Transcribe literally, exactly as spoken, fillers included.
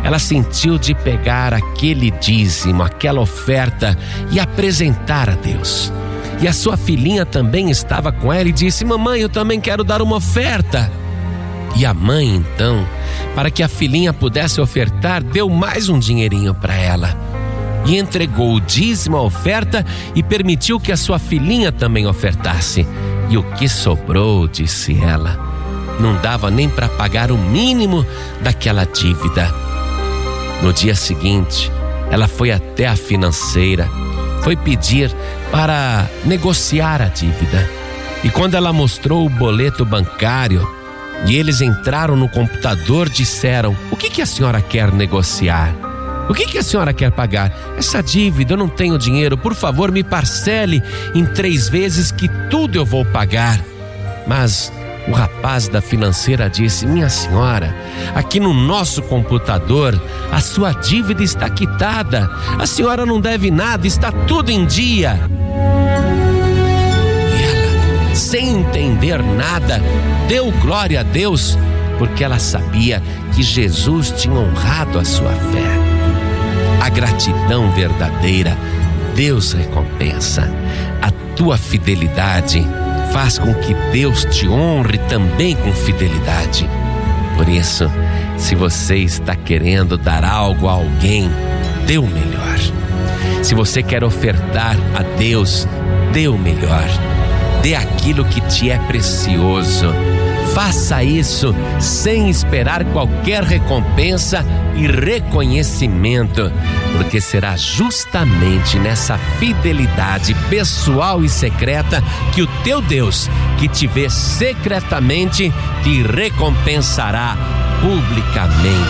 ela sentiu de pegar aquele dízimo, aquela oferta e apresentar a Deus. E a sua filhinha também estava com ela e disse: mamãe, eu também quero dar uma oferta. E a mãe então, para que a filhinha pudesse ofertar, deu mais um dinheirinho para ela. E entregou o dízimo, a oferta, e permitiu que a sua filhinha também ofertasse. E o que sobrou, disse ela, não dava nem para pagar o mínimo daquela dívida. No dia seguinte, ela foi até a financeira, foi pedir para negociar a dívida. E quando ela mostrou o boleto bancário e eles entraram no computador, disseram: o que que a senhora quer negociar? O que que a senhora quer pagar? Essa dívida, eu não tenho dinheiro, por favor me parcele em três vezes que tudo eu vou pagar. Mas o rapaz da financeira disse: minha senhora, aqui no nosso computador a sua dívida está quitada, a senhora não deve nada, está tudo em dia. E ela, sem entender nada, deu glória a Deus, porque ela sabia que Jesus tinha honrado a sua fé. A gratidão verdadeira, Deus recompensa. A tua fidelidade faz com que Deus te honre também com fidelidade. Por isso, se você está querendo dar algo a alguém, dê o melhor. Se você quer ofertar a Deus, dê o melhor. Dê aquilo que te é precioso. Faça isso sem esperar qualquer recompensa e reconhecimento, porque será justamente nessa fidelidade pessoal e secreta que o teu Deus, que te vê secretamente, te recompensará publicamente.